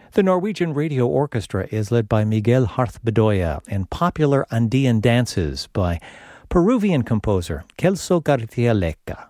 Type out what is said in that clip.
The Norwegian Radio Orchestra is led by Miguel Harth Bedoya in popular Andean dances by Peruvian composer Celso Garcia Leca.